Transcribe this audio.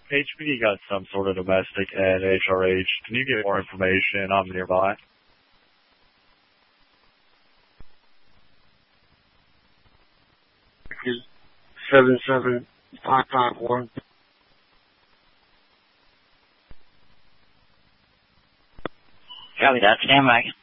HPD got some sort of domestic at HRH. Can you get more information? I'm nearby. 77551. Copy that. Stand by.